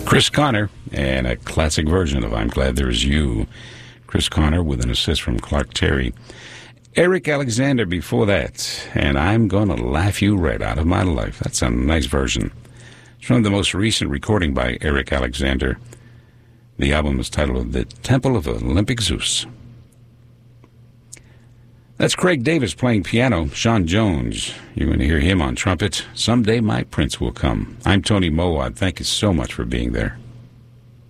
Chris Connor, and a classic version of I'm Glad There's You. Chris Connor with an assist from Clark Terry. Eric Alexander before that, and I'm Gonna Laugh You Right Out of My Life. That's a nice version. It's from the most recent recording by Eric Alexander. The album is titled The Temple of Olympic Zeus. That's Craig Davis playing piano. Sean Jones, you're going to hear him on trumpet. Someday My Prince Will Come. I'm Tony Mowat. Thank you so much for being there.